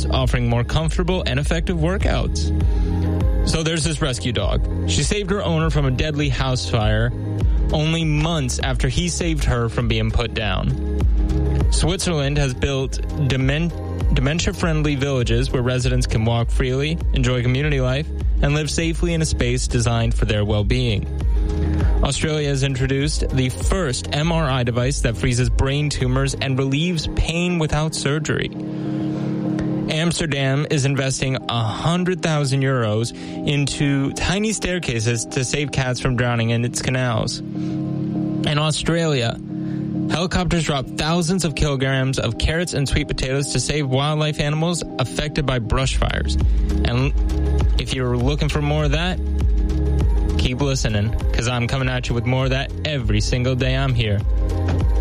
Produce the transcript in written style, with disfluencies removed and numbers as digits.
cats, offering more comfortable and effective workouts. So there's this rescue dog. She saved her owner from a deadly house fire only months after he saved her from being put down. Switzerland has built dementia-friendly villages where residents can walk freely, enjoy community life, and live safely in a space designed for their well-being. Australia has introduced the first MRI device that freezes brain tumors and relieves pain without surgery. Amsterdam is investing 100,000 euros into tiny staircases to save cats from drowning in its canals. In Australia, helicopters drop thousands of kilograms of carrots and sweet potatoes to save wildlife animals affected by brush fires. And if you're looking for more of that, keep listening, because I'm coming at you with more of that every single day I'm here.